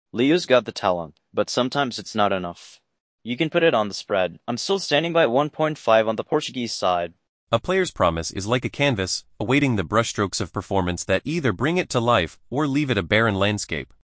Leo's got the talent, but sometimes it's not enough. You can put it on the spread. I'm still standing by 1.5 on the Portuguese side. A player's promise is like a canvas, awaiting the brushstrokes of performance that either bring it to life or leave it a barren landscape.